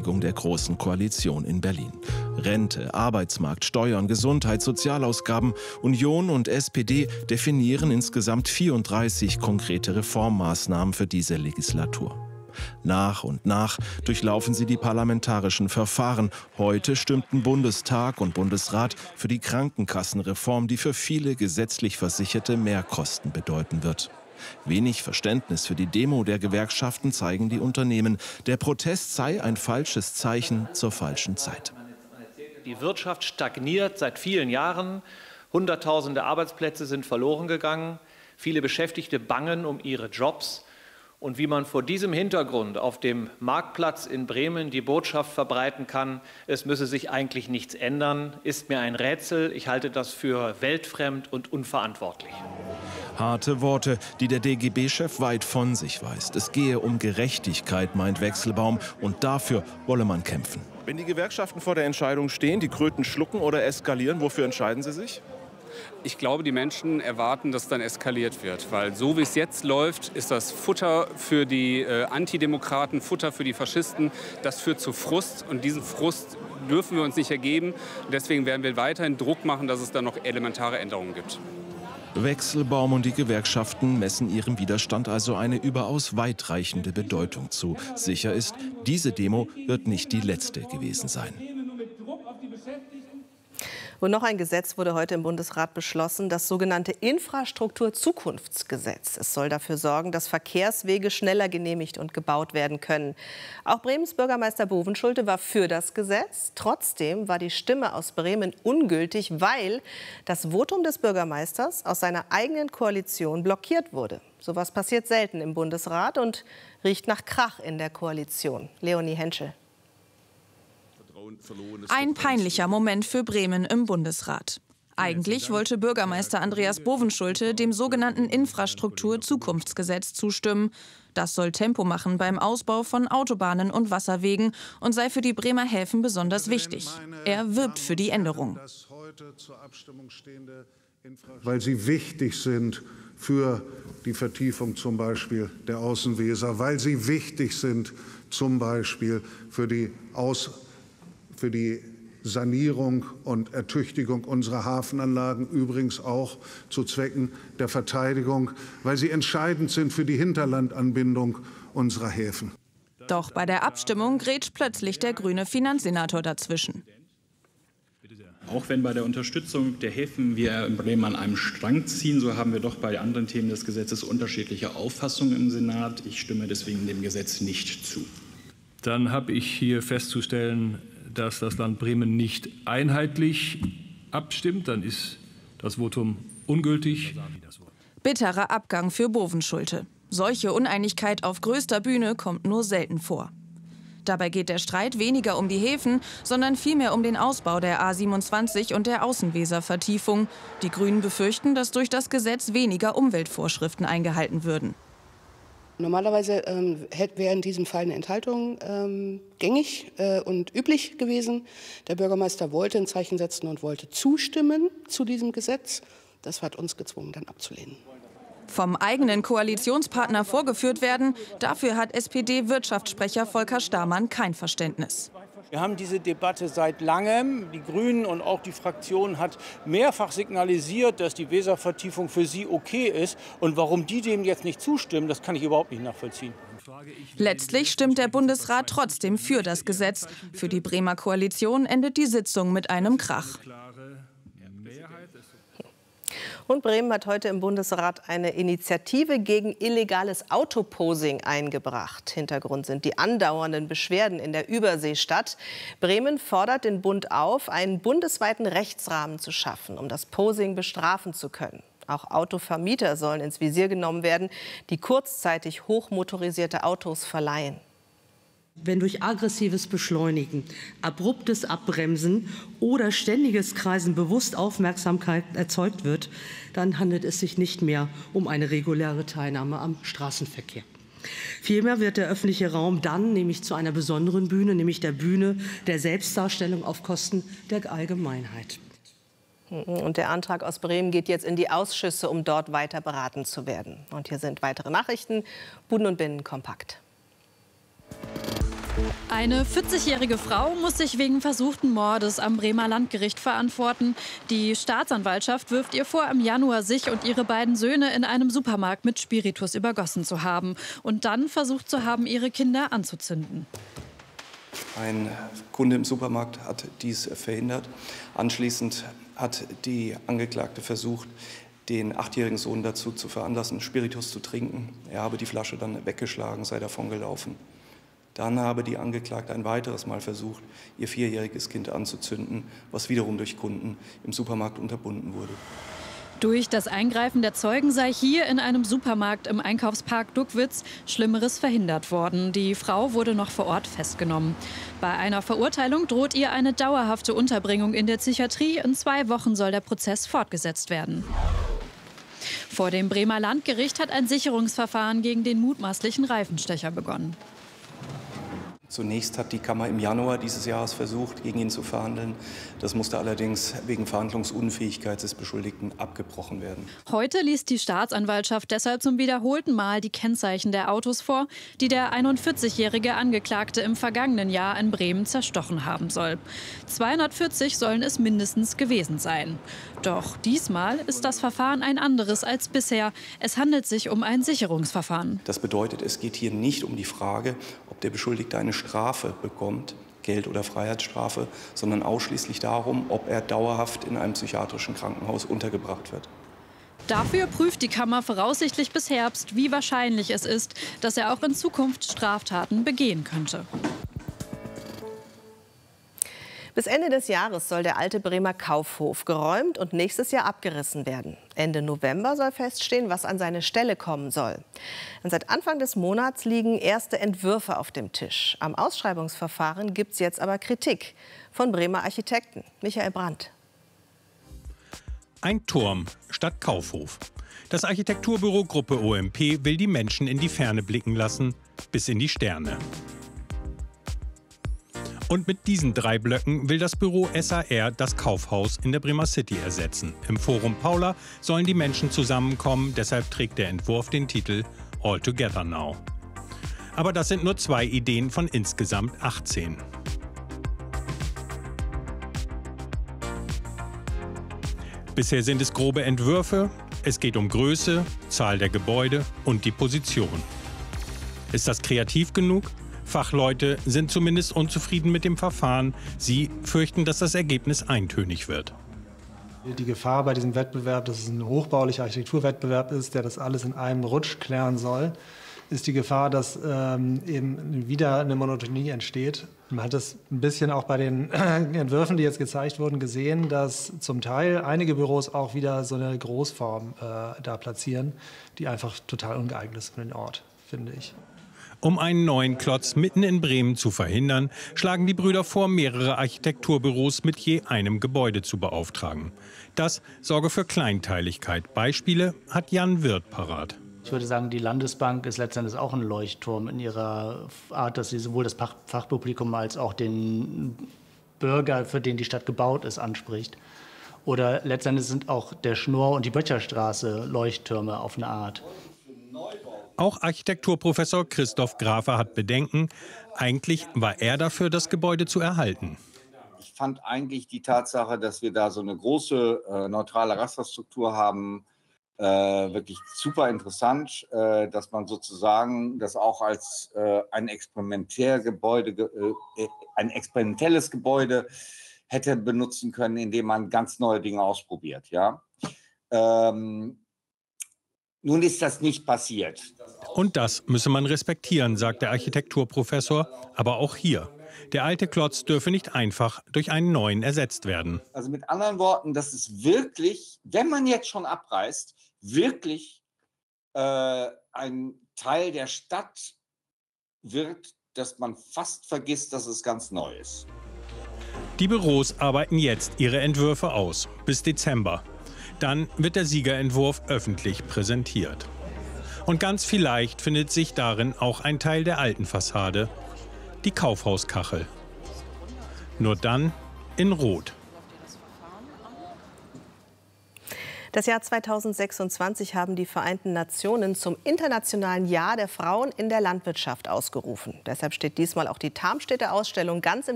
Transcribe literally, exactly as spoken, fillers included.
Einigung der Großen Koalition in Berlin. Rente, Arbeitsmarkt, Steuern, Gesundheit, Sozialausgaben. Union und S P D definieren insgesamt vierunddreißig konkrete Reformmaßnahmen für diese Legislatur. Nach und nach durchlaufen sie die parlamentarischen Verfahren. Heute stimmten Bundestag und Bundesrat für die Krankenkassenreform, die für viele gesetzlich Versicherte Mehrkosten bedeuten wird. Wenig Verständnis für die Demo der Gewerkschaften zeigen die Unternehmen. Der Protest sei ein falsches Zeichen zur falschen Zeit. Die Wirtschaft stagniert seit vielen Jahren. Hunderttausende Arbeitsplätze sind verloren gegangen. Viele Beschäftigte bangen um ihre Jobs. Und wie man vor diesem Hintergrund auf dem Marktplatz in Bremen die Botschaft verbreiten kann, es müsse sich eigentlich nichts ändern, ist mir ein Rätsel. Ich halte das für weltfremd und unverantwortlich. Harte Worte, die der D G B-Chef weit von sich weist. Es gehe um Gerechtigkeit, meint Wechselbaum, und dafür wolle man kämpfen. Wenn die Gewerkschaften vor der Entscheidung stehen, die Kröten schlucken oder eskalieren, wofür entscheiden sie sich? Ich glaube, die Menschen erwarten, dass dann eskaliert wird. Weil so wie es jetzt läuft, ist das Futter für die äh, Antidemokraten, Futter für die Faschisten. Das führt zu Frust. Und diesen Frust dürfen wir uns nicht ergeben. Und deswegen werden wir weiterhin Druck machen, dass es da noch elementare Änderungen gibt. Wechselbaum und die Gewerkschaften messen ihrem Widerstand also eine überaus weitreichende Bedeutung zu. Sicher ist, diese Demo wird nicht die letzte gewesen sein. Und noch ein Gesetz wurde heute im Bundesrat beschlossen, das sogenannte Infrastrukturzukunftsgesetz. Es soll dafür sorgen, dass Verkehrswege schneller genehmigt und gebaut werden können. Auch Bremens Bürgermeister Bovenschulte war für das Gesetz. Trotzdem war die Stimme aus Bremen ungültig, weil das Votum des Bürgermeisters aus seiner eigenen Koalition blockiert wurde. Sowas passiert selten im Bundesrat und riecht nach Krach in der Koalition. Leonie Henschel. Ein peinlicher Moment für Bremen im Bundesrat. Eigentlich wollte Bürgermeister Andreas Bovenschulte dem sogenannten Infrastrukturzukunftsgesetz zustimmen. Das soll Tempo machen beim Ausbau von Autobahnen und Wasserwegen und sei für die Bremer Häfen besonders wichtig. Er wirbt für die Änderung. Weil sie wichtig sind für die Vertiefung zum Beispiel der Außenweser, weil sie wichtig sind zum Beispiel für die Aus für die Sanierung und Ertüchtigung unserer Hafenanlagen, übrigens auch zu Zwecken der Verteidigung, weil sie entscheidend sind für die Hinterlandanbindung unserer Häfen. Doch bei der Abstimmung grätscht plötzlich der grüne Finanzsenator dazwischen. Auch wenn bei der Unterstützung der Häfen wir in Bremen an einem Strang ziehen, so haben wir doch bei anderen Themen des Gesetzes unterschiedliche Auffassungen im Senat. Ich stimme deswegen dem Gesetz nicht zu. Dann habe ich hier festzustellen, dass das Land Bremen nicht einheitlich abstimmt. Dann ist das Votum ungültig. Bitterer Abgang für Bovenschulte. Solche Uneinigkeit auf größter Bühne kommt nur selten vor. Dabei geht der Streit weniger um die Häfen, sondern vielmehr um den Ausbau der A siebenundzwanzig und der Außenweservertiefung. Die Grünen befürchten, dass durch das Gesetz weniger Umweltvorschriften eingehalten würden. Normalerweise ähm, wäre in diesem Fall eine Enthaltung ähm, gängig äh, und üblich gewesen. Der Bürgermeister wollte ein Zeichen setzen und wollte zustimmen zu diesem Gesetz. Das hat uns gezwungen, dann abzulehnen. Vom eigenen Koalitionspartner vorgeführt werden, dafür hat S P D-Wirtschaftssprecher Volker Stamann kein Verständnis. Wir haben diese Debatte seit langem. Die Grünen und auch die Fraktion hat mehrfach signalisiert, dass die Weservertiefung für sie okay ist. Und warum die dem jetzt nicht zustimmen, das kann ich überhaupt nicht nachvollziehen. Letztlich stimmt der Bundesrat trotzdem für das Gesetz. Für die Bremer Koalition endet die Sitzung mit einem Krach. Und Bremen hat heute im Bundesrat eine Initiative gegen illegales Autoposing eingebracht. Hintergrund sind die andauernden Beschwerden in der Überseestadt. Bremen fordert den Bund auf, einen bundesweiten Rechtsrahmen zu schaffen, um das Posing bestrafen zu können. Auch Autovermieter sollen ins Visier genommen werden, die kurzzeitig hochmotorisierte Autos verleihen. Wenn durch aggressives Beschleunigen, abruptes Abbremsen oder ständiges Kreisen bewusst Aufmerksamkeit erzeugt wird, dann handelt es sich nicht mehr um eine reguläre Teilnahme am Straßenverkehr. Vielmehr wird der öffentliche Raum dann nämlich zu einer besonderen Bühne, nämlich der Bühne der Selbstdarstellung auf Kosten der Allgemeinheit. Und der Antrag aus Bremen geht jetzt in die Ausschüsse, um dort weiter beraten zu werden. Und hier sind weitere Nachrichten. Buden und Binnen kompakt. Eine vierzigjährige Frau muss sich wegen versuchten Mordes am Bremer Landgericht verantworten. Die Staatsanwaltschaft wirft ihr vor, im Januar sich und ihre beiden Söhne in einem Supermarkt mit Spiritus übergossen zu haben und dann versucht zu haben, ihre Kinder anzuzünden. Ein Kunde im Supermarkt hat dies verhindert. Anschließend hat die Angeklagte versucht, den achtjährigen Sohn dazu zu veranlassen, Spiritus zu trinken. Er habe die Flasche dann weggeschlagen, sei davongelaufen. Dann habe die Angeklagte ein weiteres Mal versucht, ihr vierjähriges Kind anzuzünden, was wiederum durch Kunden im Supermarkt unterbunden wurde. Durch das Eingreifen der Zeugen sei hier in einem Supermarkt im Einkaufspark Duckwitz Schlimmeres verhindert worden. Die Frau wurde noch vor Ort festgenommen. Bei einer Verurteilung droht ihr eine dauerhafte Unterbringung in der Psychiatrie. In zwei Wochen soll der Prozess fortgesetzt werden. Vor dem Bremer Landgericht hat ein Sicherungsverfahren gegen den mutmaßlichen Reifenstecher begonnen. Zunächst hat die Kammer im Januar dieses Jahres versucht, gegen ihn zu verhandeln. Das musste allerdings wegen Verhandlungsunfähigkeit des Beschuldigten abgebrochen werden. Heute liest die Staatsanwaltschaft deshalb zum wiederholten Mal die Kennzeichen der Autos vor, die der einundvierzigjährige Angeklagte im vergangenen Jahr in Bremen zerstochen haben soll. zweihundertvierzig sollen es mindestens gewesen sein. Doch diesmal ist das Verfahren ein anderes als bisher. Es handelt sich um ein Sicherungsverfahren. Das bedeutet, es geht hier nicht um die Frage, ob der Beschuldigte eine Strafe bekommt, Geld- oder Freiheitsstrafe, sondern ausschließlich darum, ob er dauerhaft in einem psychiatrischen Krankenhaus untergebracht wird. Dafür prüft die Kammer voraussichtlich bis Herbst, wie wahrscheinlich es ist, dass er auch in Zukunft Straftaten begehen könnte. Bis Ende des Jahres soll der alte Bremer Kaufhof geräumt und nächstes Jahr abgerissen werden. Ende November soll feststehen, was an seine Stelle kommen soll. Und seit Anfang des Monats liegen erste Entwürfe auf dem Tisch. Am Ausschreibungsverfahren gibt es jetzt aber Kritik von Bremer Architekten. Michael Brandt. Ein Turm statt Kaufhof. Das Architekturbüro Gruppe O M P will die Menschen in die Ferne blicken lassen, bis in die Sterne. Und mit diesen drei Blöcken will das Büro S A R das Kaufhaus in der Bremer City ersetzen. Im Forum Paula sollen die Menschen zusammenkommen, deshalb trägt der Entwurf den Titel All Together Now. Aber das sind nur zwei Ideen von insgesamt achtzehn. Bisher sind es grobe Entwürfe. Es geht um Größe, Zahl der Gebäude und die Position. Ist das kreativ genug? Fachleute sind zumindest unzufrieden mit dem Verfahren. Sie fürchten, dass das Ergebnis eintönig wird. Die Gefahr bei diesem Wettbewerb, dass es ein hochbaulicher Architekturwettbewerb ist, der das alles in einem Rutsch klären soll, ist die Gefahr, dass ähm, eben wieder eine Monotonie entsteht. Man hat das ein bisschen auch bei den Entwürfen, die jetzt gezeigt wurden, gesehen, dass zum Teil einige Büros auch wieder so eine Großform äh, da platzieren, die einfach total ungeeignet ist für den Ort, finde ich. Um einen neuen Klotz mitten in Bremen zu verhindern, schlagen die Brüder vor, mehrere Architekturbüros mit je einem Gebäude zu beauftragen. Das sorge für Kleinteiligkeit. Beispiele hat Jan Wirth parat. Ich würde sagen, die Landesbank ist letztendlich auch ein Leuchtturm in ihrer Art, dass sie sowohl das Fachpublikum als auch den Bürger, für den die Stadt gebaut ist, anspricht. Oder letztendlich sind auch der Schnorr und die Böttcherstraße Leuchttürme auf eine Art. Auch Architekturprofessor Christoph Grafe hat Bedenken. Eigentlich war er dafür, das Gebäude zu erhalten. Ich fand eigentlich die Tatsache, dass wir da so eine große äh, neutrale Rasterstruktur haben, äh, wirklich super interessant, äh, dass man sozusagen das auch als äh, ein, Experimentärgebäude, äh, ein experimentelles Gebäude hätte benutzen können, indem man ganz neue Dinge ausprobiert. Ja? Ähm, Nun ist das nicht passiert. Und das müsse man respektieren, sagt der Architekturprofessor. Aber auch hier. Der alte Klotz dürfe nicht einfach durch einen neuen ersetzt werden. Also mit anderen Worten, das ist wirklich, wenn man jetzt schon abreißt, wirklich äh, ein Teil der Stadt wird, dass man fast vergisst, dass es ganz neu ist. Die Büros arbeiten jetzt ihre Entwürfe aus, bis Dezember. Dann wird der Siegerentwurf öffentlich präsentiert. Und ganz vielleicht findet sich darin auch ein Teil der alten Fassade, die Kaufhauskachel. Nur dann in Rot. Das Jahr zweitausendsechsundzwanzig haben die Vereinten Nationen zum Internationalen Jahr der Frauen in der Landwirtschaft ausgerufen. Deshalb steht diesmal auch die Tarmstädter Ausstellung ganz im